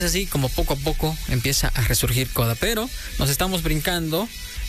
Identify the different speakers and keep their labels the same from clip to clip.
Speaker 1: Así como poco a poco empieza a resurgir Coda, pero nos estamos brincando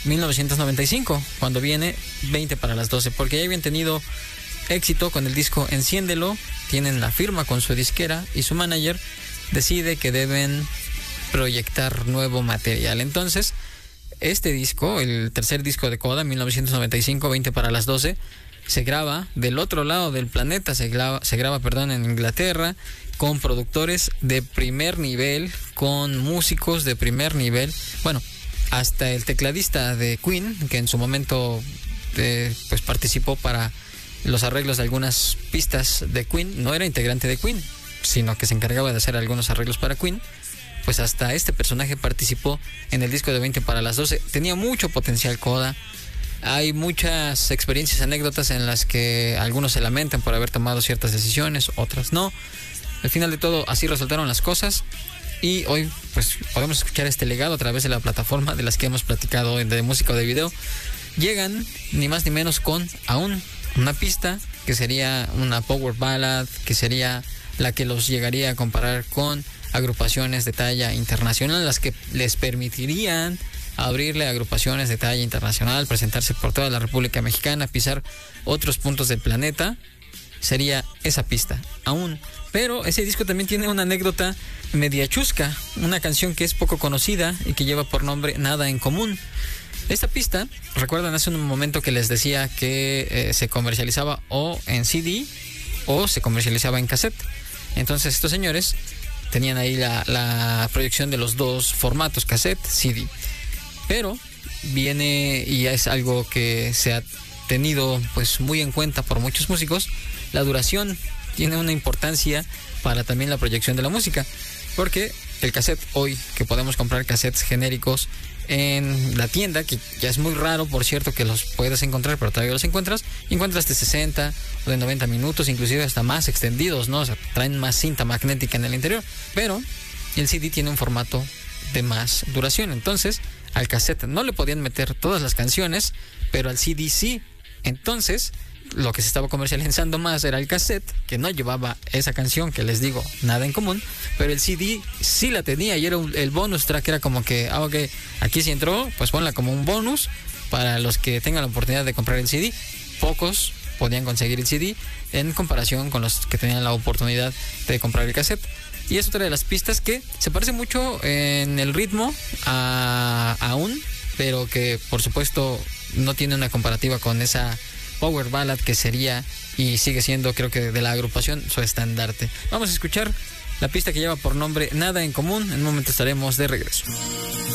Speaker 1: 1995, cuando viene 20 para las 12, porque ya habían tenido éxito con el disco Enciéndelo, tienen la firma con su disquera y su manager decide que deben proyectar nuevo material. Entonces, este disco, el tercer disco de Coda, 1995, 20 para las 12, se graba del otro lado del planeta, se graba, en Inglaterra, con productores de primer nivel, con músicos de primer nivel. Bueno, hasta el tecladista de Queen, que en su momento pues participó para los arreglos de algunas pistas de Queen, no era integrante de Queen, sino que se encargaba de hacer algunos arreglos para Queen. Pues hasta este personaje participó en el disco de 20 para las 12. Tenía mucho potencial Coda. Hay muchas experiencias, anécdotas en las que algunos se lamentan por haber tomado ciertas decisiones, otras no. Al final de todo, así resultaron las cosas. Y hoy, pues, podemos escuchar este legado a través de la plataforma de las que hemos platicado de música o de video. Llegan, ni más ni menos, con aún una pista que sería una power ballad, que sería la que los llegaría a comparar con agrupaciones de talla internacional, las que les permitirían abrirle a agrupaciones de talla internacional, presentarse por toda la República Mexicana, pisar otros puntos del planeta. Sería esa pista, aún. Pero ese disco también tiene una anécdota media chusca, una canción que es poco conocida y que lleva por nombre Nada en Común. Esta pista, recuerdan hace un momento que les decía que se comercializaba o en CD o se comercializaba en cassette. Entonces estos señores tenían ahí la proyección de los dos formatos, cassette, CD. Pero viene, y es algo que se ha tenido pues muy en cuenta por muchos músicos, la duración tiene una importancia para también la proyección de la música, porque el cassette hoy, que podemos comprar cassettes genéricos en la tienda, que ya es muy raro, por cierto, que los puedas encontrar, pero todavía los encuentras de 60 o de 90 minutos, inclusive hasta más extendidos, ¿no? O sea, traen más cinta magnética en el interior, pero el CD tiene un formato de más duración. Entonces, al cassette no le podían meter todas las canciones, pero al CD sí. Entonces, lo que se estaba comercializando más era el cassette, que no llevaba esa canción que les digo, Nada en Común, pero el CD sí la tenía y era el bonus track, era como que, ok, aquí sí entró, pues ponla como un bonus para los que tengan la oportunidad de comprar el CD. Pocos podían conseguir el CD en comparación con los que tenían la oportunidad de comprar el cassette. Y es otra de las pistas que se parece mucho en el ritmo a aún, pero que por supuesto no tiene una comparativa con esa power ballad que sería y sigue siendo, creo que de la agrupación, su estandarte. Vamos a escuchar la pista que lleva por nombre Nada en Común. En un momento estaremos de regreso.